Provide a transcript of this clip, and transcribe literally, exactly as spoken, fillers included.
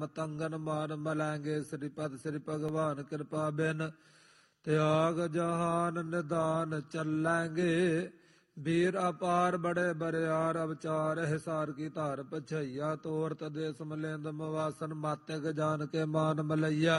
मतंगन मान मलैंगे। श्रीपद श्री भगवान कृपा बिन त्याग जहान निदान चलेंगे। वीर अपार बड़े बरियार अवचार हिसार की धार पछैया। तोरत देश मलिंद मवासन मातिक जान के मान मलैया।